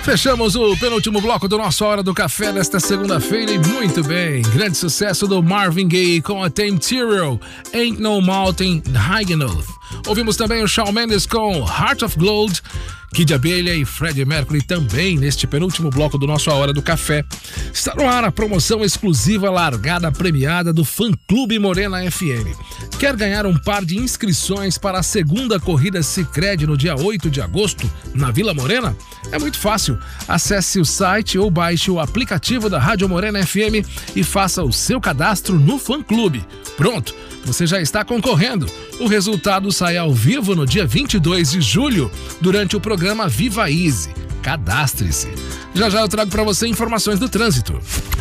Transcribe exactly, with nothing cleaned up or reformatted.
Fechamos o penúltimo bloco do nosso Hora do Café desta segunda-feira e muito bem. Grande sucesso do Marvin Gaye com a Temptation, Ain't No Mountain High Enough. Ouvimos também o Shawn Mendes com Heart of Gold, Kid Abelha e Freddie Mercury também neste penúltimo bloco do nosso A Hora do Café. Está no ar a promoção exclusiva largada premiada do Fã Clube Morena F M. Quer ganhar um par de inscrições para a segunda corrida Sicredi no dia oito de agosto na Vila Morena? É muito fácil. Acesse o site ou baixe o aplicativo da Rádio Morena F M e faça o seu cadastro no Fã Clube. Pronto, você já está concorrendo. O resultado sai ao vivo no dia vinte e dois de julho, durante o programa Viva Easy. Cadastre-se. Já já eu trago para você informações do trânsito.